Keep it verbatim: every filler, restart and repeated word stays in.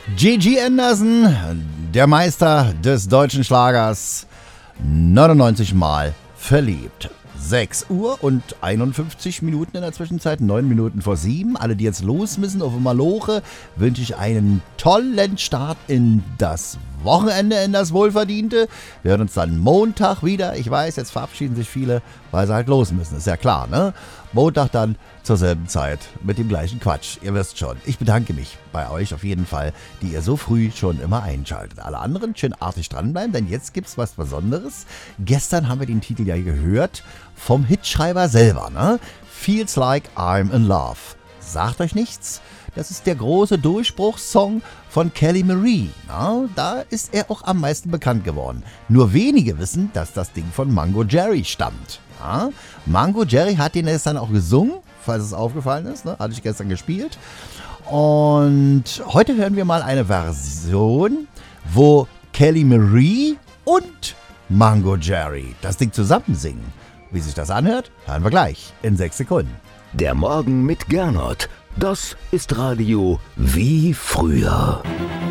Gigi Anderson, der Meister des deutschen Schlagers, neunundneunzig Mal verliebt. sechs Uhr und einundfünfzig Minuten in der Zwischenzeit, neun Minuten vor sieben. Alle, die jetzt los müssen auf Maloche, wünsche ich einen tollen Start in das Wochenende, in das Wohlverdiente. Wir hören uns dann Montag wieder. Ich weiß, jetzt verabschieden sich viele, weil sie halt los müssen. Ist ja klar, ne? Montag dann zur selben Zeit mit dem gleichen Quatsch. Ihr wisst schon. Ich bedanke mich bei euch auf jeden Fall, die ihr so früh schon immer einschaltet. Alle anderen schön artig dranbleiben, denn jetzt gibt's was Besonderes. Gestern haben wir den Titel ja gehört vom Hitschreiber selber, ne? Feels Like I'm in Love. Sagt euch nichts? Das ist der große Durchbruchssong von Kelly Marie. Na, da ist er auch am meisten bekannt geworden. Nur wenige wissen, dass das Ding von Mango Jerry stammt. Na, Mango Jerry hat den gestern auch gesungen, falls es aufgefallen ist. Ne? Hatte ich gestern gespielt. Und heute hören wir mal eine Version, wo Kelly Marie und Mango Jerry das Ding zusammen singen. Wie sich das anhört, hören wir gleich in sechs Sekunden. Der Morgen mit Gernot. Das ist Radio wie früher.